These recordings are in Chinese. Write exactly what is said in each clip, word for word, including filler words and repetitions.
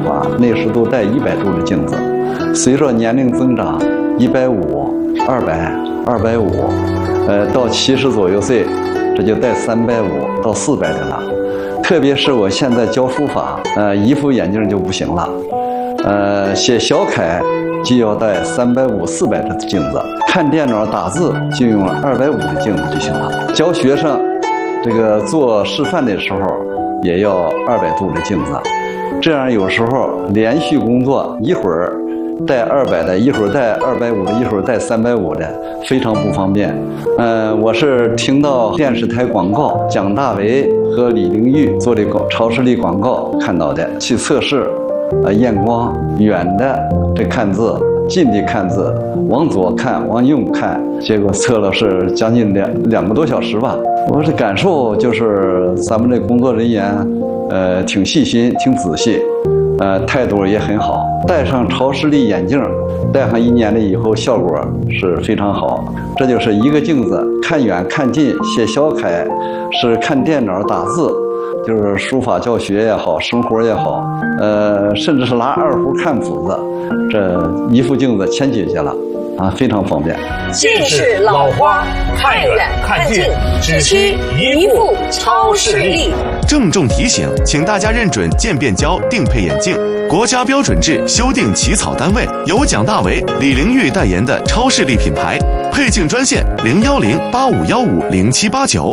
话，那时都戴一百度的镜子。随着年龄增长，一百五、二百、二百五，呃，到七十左右岁，这就戴三百五到四百的了。特别是我现在教书法，呃，一副眼镜就不行了，呃，写小楷就要戴三百五、四百的镜子，看电脑打字就用二百五的镜子就行了。教学生，这个做示范的时候也要二百度的镜子，这样有时候连续工作，一会儿带二百的，一会儿带二百五的，一会儿带三百五的，非常不方便。嗯、呃，我是听到电视台广告，蒋大为和李玲玉做的广超视力广告看到的，去测试，呃，验光，远的这看字，近的看字，往左看，往右看，结果测了是将近两两个多小时吧。我的感受就是咱们这工作人员，呃，挺细心，挺仔细。呃，态度也很好。戴上超视力眼镜，戴上一年了以后，效果是非常好。这就是一个镜子，看远看近，写小楷，是看电脑打字，就是书法教学也好，生活也好，呃，甚至是拿二胡看谱子，这一副镜子全解决了。啊，非常方便。 近视老花，看远看近，只需一副超视力。 郑重提醒，请大家认准渐变焦定配眼镜，国家标准制修订起草单位，由蒋大为、李玲玉代言的超视力品牌。配镜专线零幺零八五幺五零七八九。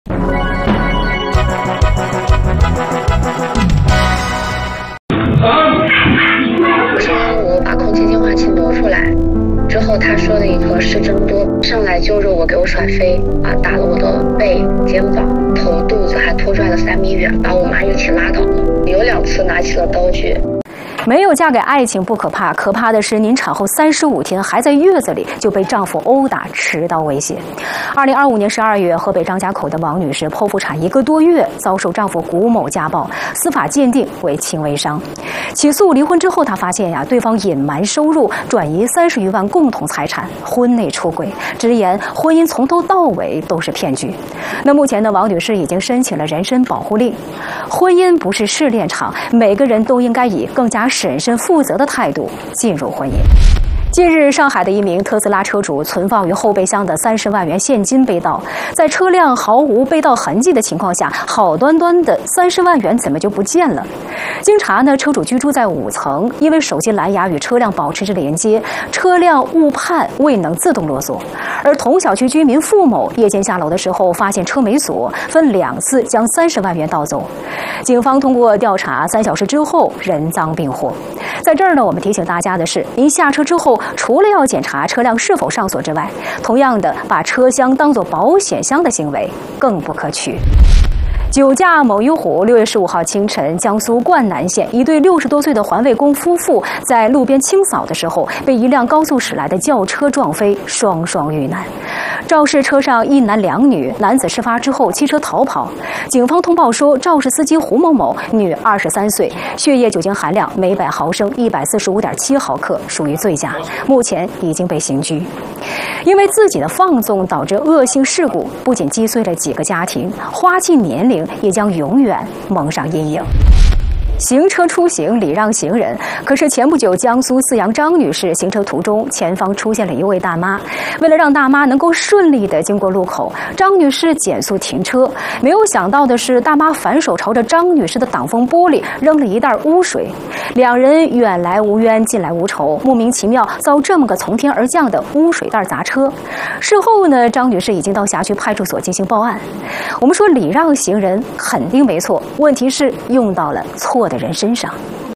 我把空气净化器挪出来。之后他说的一个是真多，上来揪着我给我甩飞啊，打了我的背、肩膀、头、肚子，还拖拽了三米远，把我妈一起拉倒了。有两次拿起了刀具。 没有嫁给爱情不可怕，可怕的是您产后三十五天还在月子里就被丈夫殴打、持刀威胁。二零二五年十二月，河北张家口的王女士剖腹产一个多月，遭受丈夫古某家暴，司法鉴定为轻微伤。起诉离婚之后，她发现呀，对方隐瞒收入，转移三十余万共同财产，婚内出轨，直言婚姻从头到尾都是骗局。那目前呢，王女士已经申请了人身保护令。婚姻不是试炼场，每个人都应该以更加审慎负责的态度进入婚姻。近日，上海的一名特斯拉车主存放于后备箱的三十万元现金被盗，在车辆毫无被盗痕迹的情况下，好端端的三十万元怎么就不见了？经查呢，车主居住在五层，因为手机蓝牙与车辆保持着连接，车辆误判未能自动落锁。而同小区居民付某夜间下楼的时候，发现车没锁，分两次将三十万元盗走。警方通过调查，三小时之后人赃并获。在这儿呢，我们提醒大家的是，您下车之后，除了要检查车辆是否上锁之外，同样的把车厢当作保险箱的行为更不可取。酒驾某一虎，六月十五号清晨，江苏灌南县一对六十多岁的环卫工夫妇在路边清扫的时候，被一辆高速驶来的轿车撞飞，双双遇难。肇事车上一男两女，男子事发之后弃车逃跑。警方通报说，肇事司机胡某某，女，二十三岁，血液酒精含量每百毫升一百四十五点七毫克，属于醉驾，目前已经被刑拘。因为自己的放纵导致恶性事故，不仅击碎了几个家庭，花季年龄也将永远蒙上阴影。行车出行礼让行人，可是前不久江苏泗阳张女士行车途中，前方出现了一位大妈。为了让大妈能够顺利地经过路口，张女士减速停车。没有想到的是，大妈反手朝着张女士的挡风玻璃扔了一袋污水。两人远来无冤，近来无仇，莫名其妙遭这么个从天而降的污水袋砸车。事后呢，张女士已经到辖区派出所进行报案。我们说礼让行人肯定没错，问题是用到了错的人身上。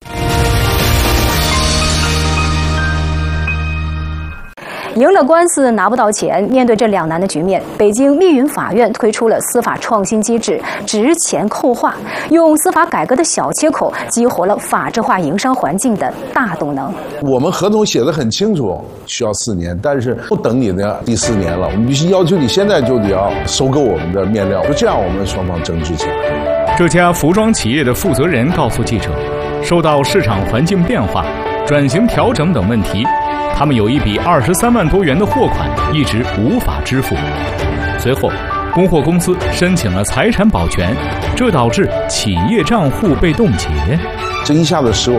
赢了官司拿不到钱，面对这两难的局面，北京密云法院推出了司法创新机制“值钱扣划”，用司法改革的小切口，激活了法治化营商环境的大动能。 我们合同写得很清楚，需要四年，但是不等你的第四年了，我们必须要求你现在就得要收购我们的面料，就这样我们双方争执起来。 这家服装企业的负责人告诉记者，受到市场环境变化、转型调整等问题，他们有一笔二十三万多元的货款一直无法支付。随后，供货公司申请了财产保全，这导致企业账户被冻结。 这一下子使我